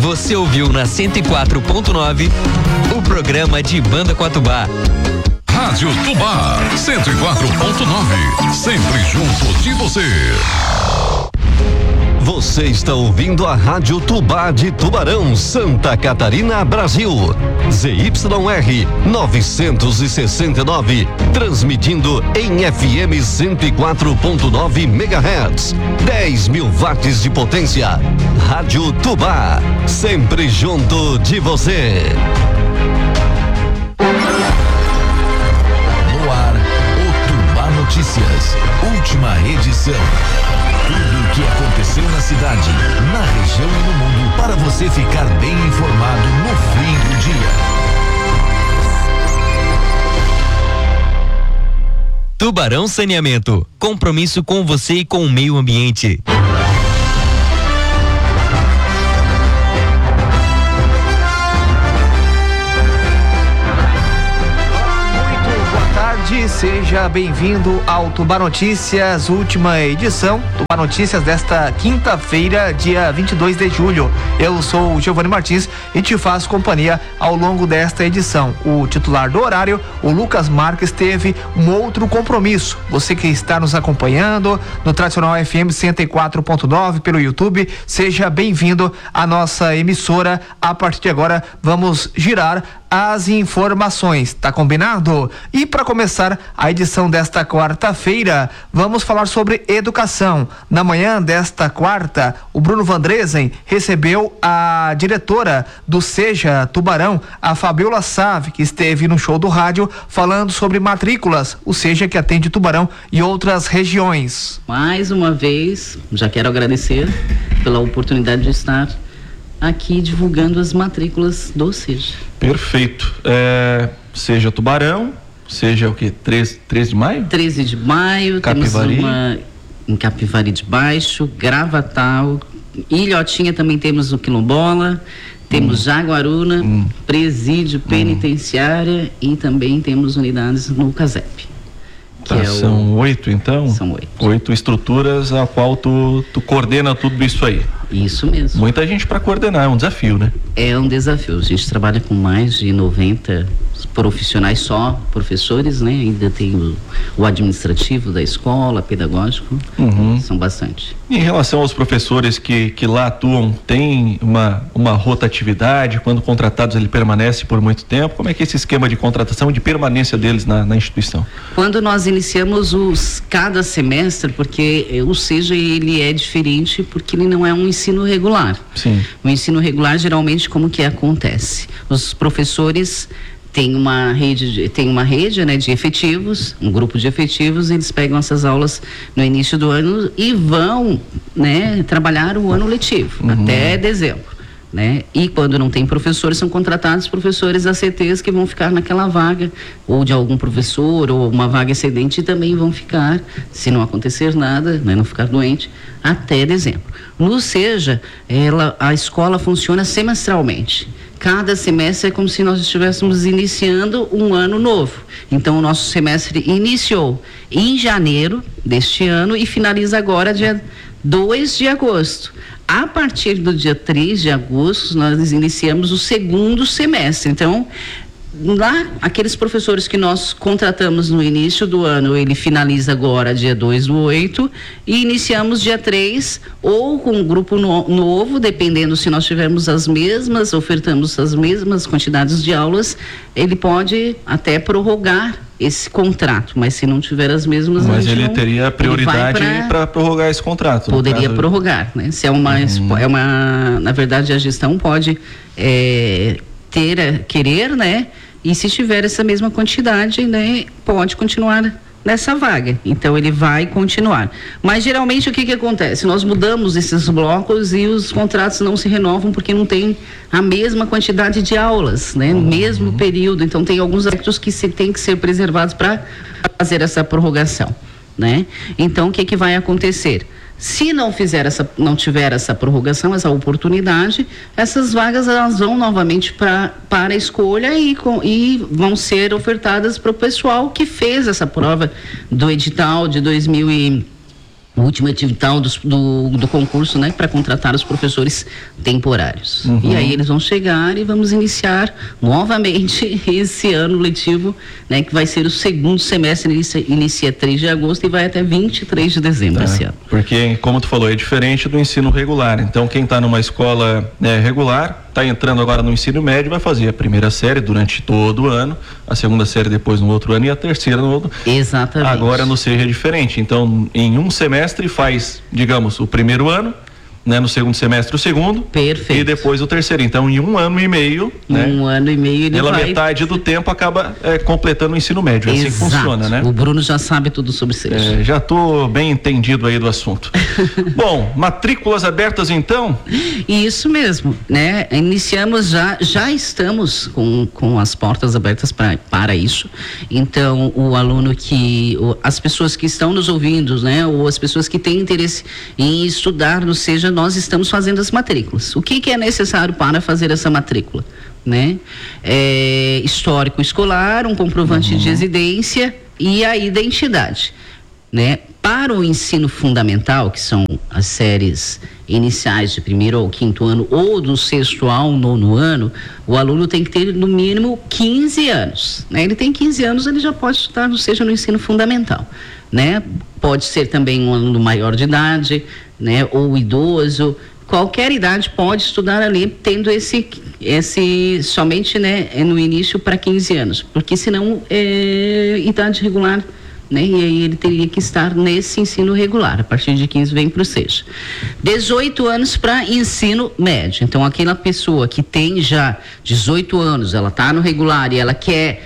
Você ouviu na 104.9 o programa de Banda Coatubá. Rádio Tubá 104.9, sempre junto de você. Você está ouvindo a Rádio Tubá de Tubarão, Santa Catarina, Brasil. ZYR 969, transmitindo em FM 104.9 MHz, 10.000 watts de potência. Rádio Tubá, sempre junto de você. No ar, o Tubá Notícias, última edição. Tudo o que aconteceu na cidade, na região e no mundo, para você ficar bem informado no fim do dia. Tubarão Saneamento, compromisso com você e com o meio ambiente. Seja bem-vindo ao Tubá Notícias, última edição. Tubá Notícias desta quinta-feira, dia 22 de julho. Eu sou o Giovanni Martins e te faço companhia ao longo desta edição. O titular do horário, o Lucas Marques, teve um outro compromisso. Você que está nos acompanhando no tradicional FM 104.9 pelo YouTube, seja bem-vindo à nossa emissora. A partir de agora, vamos girar as informações, tá combinado? E para começar a edição desta quarta-feira, vamos falar sobre educação. Na manhã desta quarta, o Bruno Vandresen recebeu a diretora do Seja Tubarão, a Fabiola Save, que esteve no show do rádio falando sobre matrículas, o Seja que atende Tubarão e outras regiões. Mais uma vez, já quero agradecer pela oportunidade de estar aqui divulgando as matrículas do Seja. Perfeito. Seja Tubarão, seja o quê? 13 de maio? 13 de maio, Capivari. Temos uma em Capivari de Baixo, Gravatal, Ilhotinha também temos o Quilombola, temos Jaguaruna, Presídio Penitenciária e também temos unidades no CASEP. São 8 então? São 8. 8 estruturas a qual tu coordena tudo isso aí. Isso mesmo. Muita gente para coordenar, é um desafio, né? É um desafio. A gente trabalha com mais de 90 profissionais, só professores, né? Ainda tem o administrativo da escola, pedagógico, são bastante. Em relação aos professores que lá atuam, tem uma rotatividade, quando contratados ele permanece por muito tempo, como é que é esse esquema de contratação e de permanência deles na instituição? Quando nós iniciamos cada semestre, porque o Seja ele é diferente porque ele não é um ensino regular. Sim. O ensino regular geralmente como que acontece? Os professores têm uma rede, né, de efetivos, um grupo de efetivos, eles pegam essas aulas no início do ano e vão, né, trabalhar o ano letivo até dezembro, né? E quando não tem professores, são contratados professores ACTs que vão ficar naquela vaga, ou de algum professor, ou uma vaga excedente, e também vão ficar, se não acontecer nada, né, não ficar doente, até dezembro. No Seja, a escola funciona semestralmente. Cada semestre é como se nós estivéssemos iniciando um ano novo. Então, o nosso semestre iniciou em janeiro deste ano e finaliza agora dia 2 de agosto. A partir do dia 3 de agosto, nós iniciamos o segundo semestre. Então, lá, aqueles professores que nós contratamos no início do ano, ele finaliza agora dia 2/8 e iniciamos dia 3 ou com um grupo novo, dependendo se nós tivermos ofertamos as mesmas quantidades de aulas, ele pode até prorrogar esse contrato, mas se não tiver as mesmas... Mas ele teria prioridade para prorrogar esse contrato? Poderia prorrogar, né? Se na verdade a gestão pode querer, né? E se tiver essa mesma quantidade, né, pode continuar nessa vaga. Então ele vai continuar. Mas geralmente o que acontece? Nós mudamos esses blocos e os contratos não se renovam porque não tem a mesma quantidade de aulas, né, no mesmo período. Então tem alguns aspectos que tem que ser preservados para fazer essa prorrogação, né? Então o que vai acontecer? Se não tiver essa prorrogação, essa oportunidade, essas vagas elas vão novamente para a escolha e vão ser ofertadas para o pessoal que fez essa prova do edital de 2020 o último edital do concurso, né, para contratar os professores temporários. E aí eles vão chegar e vamos iniciar novamente esse ano letivo, né, que vai ser o segundo semestre, inicia 3 de agosto e vai até 23 de dezembro esse ano. Porque, como tu falou, é diferente do ensino regular. Então, quem está numa escola regular, está entrando agora no ensino médio, vai fazer a primeira série durante todo o ano, a segunda série depois no outro ano e a terceira no outro. Exatamente. Agora no SEJA é diferente. Então, em um semestre faz, digamos, o primeiro ano, né? No segundo semestre o segundo. Perfeito. E depois o terceiro. Então, em 1 ano e meio, né? 1 ano e meio ele pela vai... metade do tempo acaba completando o ensino médio. É assim que funciona, né? O Bruno já sabe tudo sobre SEJA. Já estou bem entendido aí do assunto. Bom, matrículas abertas então? Isso mesmo, né? Iniciamos já estamos com as portas abertas para isso. Então, o aluno as pessoas que estão nos ouvindo, né? Ou as pessoas que têm interesse em estudar no SEJA, nós estamos fazendo as matrículas. O que é necessário para fazer essa matrícula, né? Histórico escolar, um comprovante de residência e a identidade, né? Para o ensino fundamental, que são as séries iniciais de 1º ao 5º ano ou do 6º ao 9º ano, o aluno tem que ter no mínimo 15 anos, né? Ele tem 15 anos, ele já pode estudar no ensino fundamental, né? Pode ser também um aluno maior de idade, né? Ou idoso, qualquer idade pode estudar ali, tendo esse somente, né, no início para 15 anos, porque senão idade regular, né? E aí ele teria que estar nesse ensino regular. A partir de 15 vem para o SEJA. 18 anos para ensino médio. Então, aquela pessoa que tem já 18 anos, ela está no regular e ela quer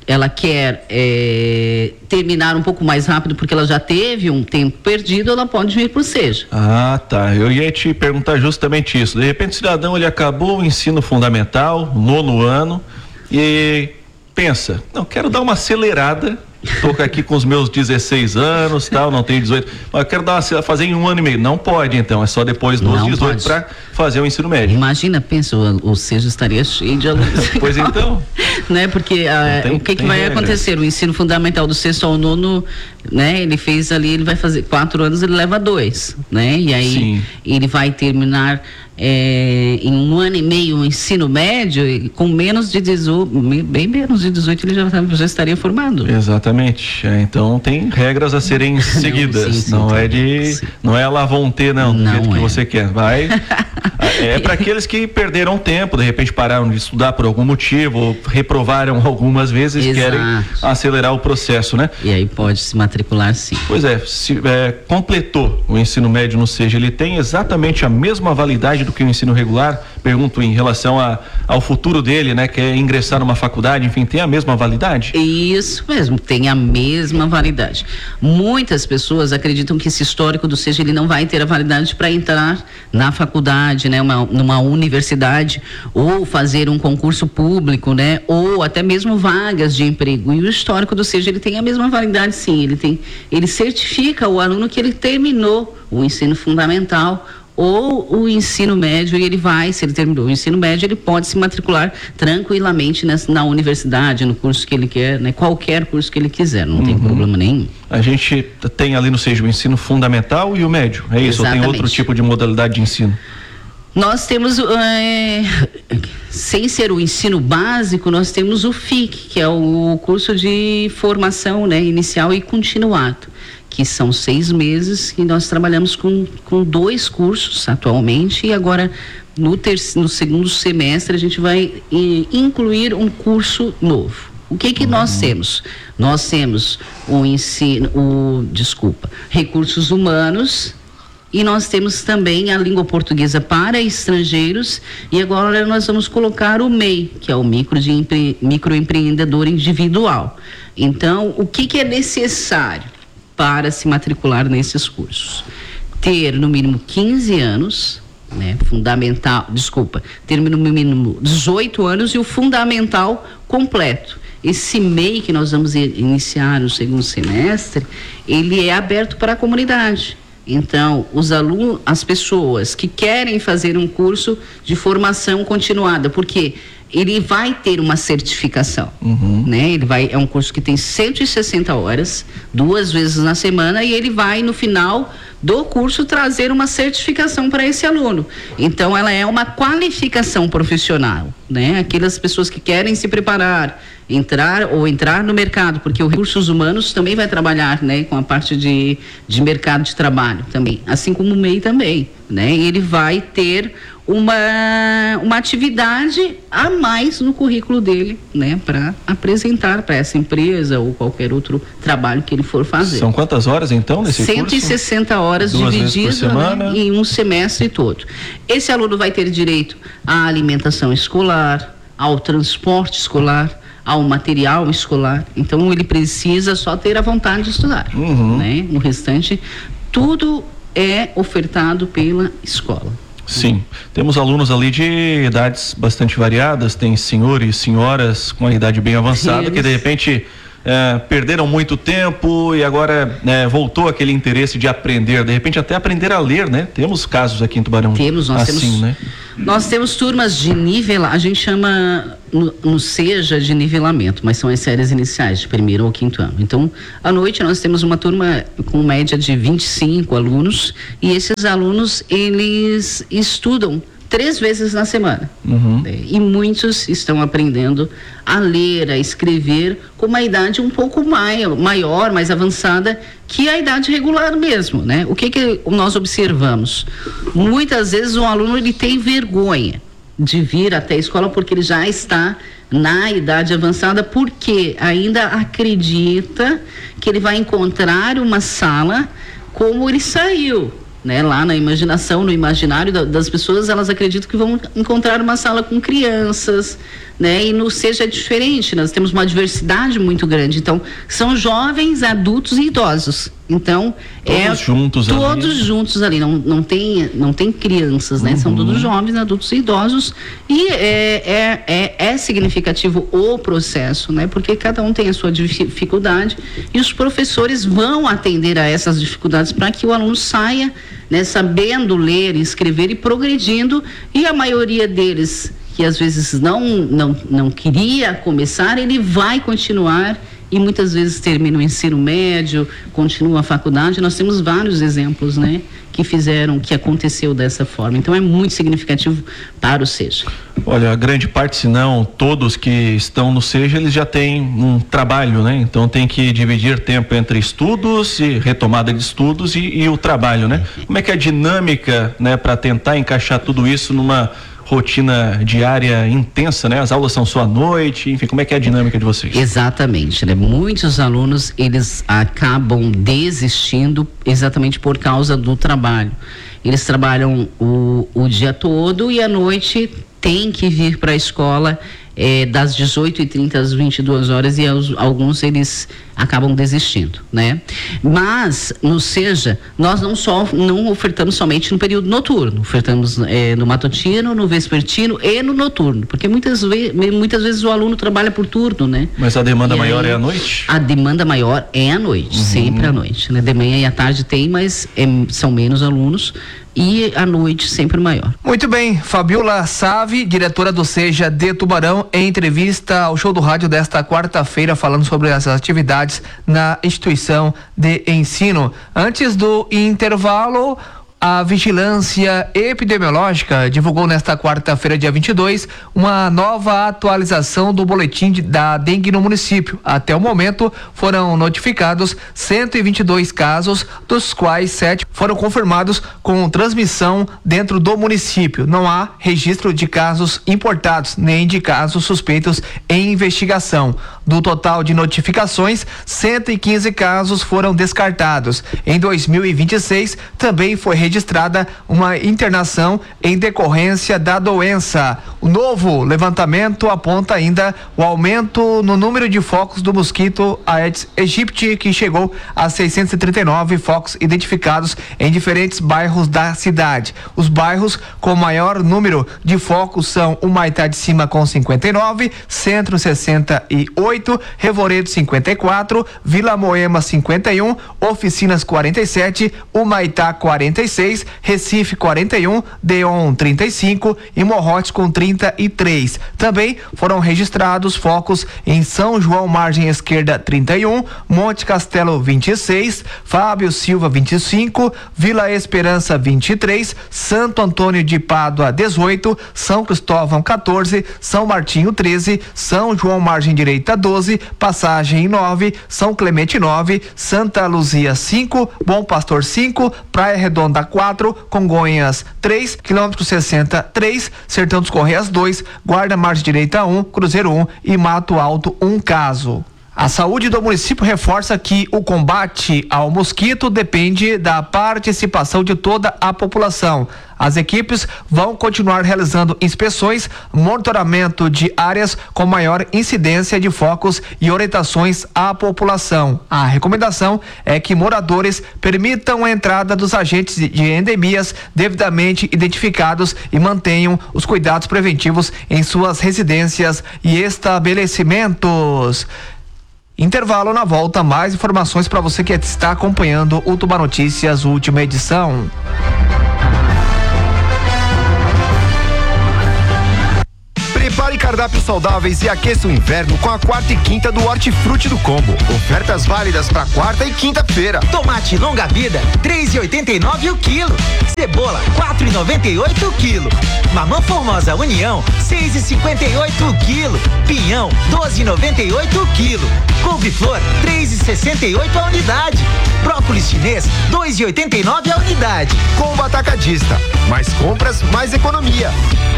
terminar um pouco mais rápido porque ela já teve um tempo perdido, ela pode vir para o SEJA. Ah, tá. Eu ia te perguntar justamente isso. De repente o cidadão, ele acabou o ensino fundamental, 9º ano, e pensa, não, quero dar uma acelerada, estou aqui com os meus 16 anos, tal, não tenho 18, mas eu quero fazer em 1 ano e meio. Não pode, então, é só depois dos 18 para fazer o ensino médio. Imagina, pensa, o SEJA estaria cheio de alunos. Pois então. Né? Porque o que vai acontecer? O ensino fundamental do 6º ao 9º, né? Ele fez ali, ele vai fazer 4 anos, ele leva 2, né? E aí Sim. Ele vai terminar em 1 ano e meio o ensino médio, com menos de 18, bem menos de 18 ele já estaria formado. Exatamente. Então tem regras a serem seguidas. Sim, não é lá vão ter, não, do jeito que você quer. Vai. É para aqueles que perderam tempo, de repente pararam de estudar por algum motivo, ou reprovaram algumas vezes e querem acelerar o processo, né? E aí pode se matricular, sim. Pois completou o ensino médio no SEJA, ele tem exatamente a mesma validade do que o ensino regular? Pergunto em relação ao futuro dele, né? Quer ingressar numa faculdade, enfim, tem a mesma validade? Isso mesmo, tem a mesma validade. Muitas pessoas acreditam que esse histórico do SEJA, ele não vai ter a validade para entrar na faculdade, né? Numa universidade, ou fazer um concurso público, né? Ou até mesmo vagas de emprego. E o histórico do SEJA, ele tem a mesma validade, sim. Ele certifica o aluno que ele terminou o ensino fundamental ou o ensino médio, e se ele terminou o ensino médio, ele pode se matricular tranquilamente na universidade, no curso que ele quer, né? Qualquer curso que ele quiser, não tem problema nenhum. A gente tem ali no SEJA o ensino fundamental e o médio, é isso? Exatamente. Ou tem outro tipo de modalidade de ensino? Nós temos, sem ser o ensino básico, nós temos o FIC, que é o curso de formação, né, inicial e continuado, que são 6 meses, e nós trabalhamos com 2 cursos atualmente, e agora no segundo semestre a gente vai incluir um curso novo. O que nós temos? Nós temos recursos humanos, e nós temos também a língua portuguesa para estrangeiros, e agora nós vamos colocar o MEI, que é o microempreendedor individual. Então, o que é necessário para se matricular nesses cursos? Ter no mínimo 15 anos, né? Ter no mínimo 18 anos e o fundamental completo. Esse MEI que nós vamos iniciar no segundo semestre, ele é aberto para a comunidade. Então, as pessoas que querem fazer um curso de formação continuada, porque ele vai ter uma certificação, né? É um curso que tem 160 horas, 2 vezes na semana, e ele vai no final do curso trazer uma certificação para esse aluno. Então ela é uma qualificação profissional, né? Aquelas pessoas que querem se preparar, entrar no mercado, porque o Recursos Humanos também vai trabalhar, né, com a parte de mercado de trabalho também, assim como o MEI também, né? E ele vai ter uma atividade a mais no currículo dele, né, para apresentar para essa empresa ou qualquer outro trabalho que ele for fazer. São quantas horas então nesse 160 curso? horas 2 divididas, né, em um semestre todo. Esse aluno vai ter direito à alimentação escolar, ao transporte escolar, ao material escolar. Então ele precisa só ter a vontade de estudar, né? O restante tudo é ofertado pela escola. Sim, temos alunos ali de idades bastante variadas, tem senhores, senhoras com a idade bem avançada que de repente perderam muito tempo e agora voltou aquele interesse de aprender, de repente até aprender a ler, né? Temos casos aqui em Tubarão né? Nós temos turmas de a gente chama no SEJA de nivelamento, mas são as séries iniciais, de 1º ao 5º ano. Então, à noite nós temos uma turma com média de 25 alunos, e esses alunos, eles estudam 3 vezes na semana. E muitos estão aprendendo a ler, a escrever com uma idade um pouco maior, mais avançada que a idade regular mesmo, né? O que nós observamos? Muitas vezes o aluno ele tem vergonha de vir até a escola porque ele já está na idade avançada, porque ainda acredita que ele vai encontrar uma sala como ele saiu, né? Lá na imaginação, no imaginário das pessoas, elas acreditam que vão encontrar uma sala com crianças, né? E no SEJA é diferente, nós temos uma diversidade muito grande. Então, são jovens, adultos e idosos. Então, todos juntos ali, não tem crianças, né? São todos jovens, adultos e idosos, e é significativo o processo, né? Porque cada um tem a sua dificuldade e os professores vão atender a essas dificuldades para que o aluno saia, né, sabendo ler, escrever e progredindo, e a maioria deles que às vezes não queria começar, ele vai continuar e muitas vezes termina o ensino médio, continua a faculdade. Nós temos vários exemplos, né, que aconteceu dessa forma. Então é muito significativo para o SEJA. Olha, a grande parte, se não todos que estão no SEJA, eles já têm um trabalho, né? Então tem que dividir tempo entre estudos e retomada de estudos e o trabalho, né? Como é que é a dinâmica, né, para tentar encaixar tudo isso numa rotina diária intensa, né? As aulas são só à noite, enfim, como é que é a dinâmica de vocês? Exatamente, né? Muitos alunos, eles acabam desistindo exatamente por causa do trabalho. Eles trabalham o dia todo e à noite tem que vir para a escola das 18h30 às 22 horas, e alguns eles acabam desistindo, né? Mas no SEJA nós não ofertamos somente no período noturno, ofertamos no matutino, no vespertino e no noturno, porque muitas vezes o aluno trabalha por turno, né? Mas a demanda maior é à noite? A demanda maior é à noite, sempre à noite, né? De manhã e à tarde tem, mas são menos alunos, e à noite sempre maior. Muito bem, Fabiola Save, diretora do SEJA de Tubarão, em entrevista ao Show do Rádio desta quarta-feira, falando sobre as atividades na instituição de ensino. Antes do intervalo, a Vigilância Epidemiológica divulgou nesta quarta-feira, dia 22, uma nova atualização do boletim da dengue no município. Até o momento, foram notificados 122 casos, dos quais 7 foram confirmados com transmissão dentro do município. Não há registro de casos importados, nem de casos suspeitos em investigação. Do total de notificações, 115 casos foram descartados. Em 2026, também foi registrada uma internação em decorrência da doença. O novo levantamento aponta ainda o aumento no número de focos do mosquito Aedes aegypti, que chegou a 639 focos identificados em diferentes bairros da cidade. Os bairros com maior número de focos são o Maitá de Cima com 59, Centro 68, 58, Revoredo 54, Vila Moema 51, Oficinas 47, Humaitá 46, Recife 41, Deon 35 e Morrotes com 33. Também foram registrados focos em São João Margem Esquerda 31, Monte Castelo 26, Fábio Silva 25, Vila Esperança 23, Santo Antônio de Pádua 18, São Cristóvão 14, São Martinho 13, São João Margem Direita 12, Passagem 9, São Clemente 9, Santa Luzia 5, Bom Pastor 5, Praia Redonda 4, Congonhas 3, quilômetro 60 3, Sertão dos Correias 2, Guarda Margem Direita 1, Cruzeiro 1 e Mato Alto 1 caso. A saúde do município reforça que o combate ao mosquito depende da participação de toda a população. As equipes vão continuar realizando inspeções, monitoramento de áreas com maior incidência de focos e orientações à população. A recomendação é que moradores permitam a entrada dos agentes de endemias devidamente identificados e mantenham os cuidados preventivos em suas residências e estabelecimentos. Intervalo, na volta, mais informações para você que está acompanhando o Tubá Notícias, última edição. Prepare cardápios saudáveis e aqueça o inverno com a quarta e quinta do Hortifruti do Combo. Ofertas válidas para quarta e quinta-feira. Tomate longa vida, 3,89 o quilo. Cebola, 4,98 o quilo. Mamão Formosa União, 6,58 o quilo. Pinhão, 12,98 o quilo. Couve-flor, 3,68 a unidade. Brócolis chinês, 2,89 a unidade. Combo Atacadista. Mais compras, mais economia.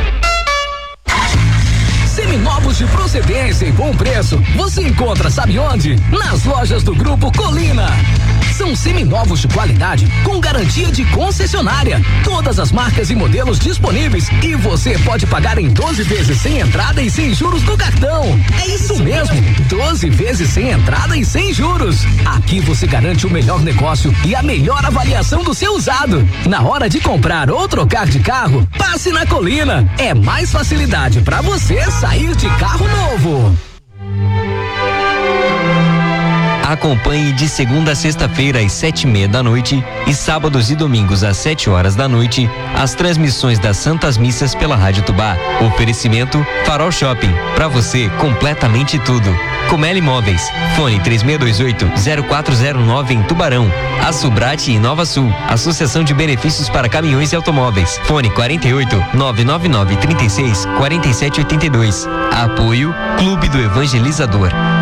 Seminovos de procedência e bom preço, você encontra, sabe onde? Nas lojas do Grupo Colina. São seminovos de qualidade com garantia de concessionária. Todas as marcas e modelos disponíveis e você pode pagar em 12 vezes sem entrada e sem juros no cartão. É isso mesmo, 12 vezes sem entrada e sem juros. Aqui você garante o melhor negócio e a melhor avaliação do seu usado. Na hora de comprar ou trocar de carro, passe na Colina. É mais facilidade para você sair de carro novo. Acompanhe de segunda a sexta-feira às 7:30 da noite e sábados e domingos às 7 horas da noite as transmissões das Santas Missas pela Rádio Tubá. Oferecimento Farol Shopping, pra você completamente tudo. Comeli Imóveis, fone 3628-0409 em Tubarão. A Subrate em Nova Sul, Associação de Benefícios para Caminhões e Automóveis, fone 48-999-36-4782. Apoio Clube do Evangelizador.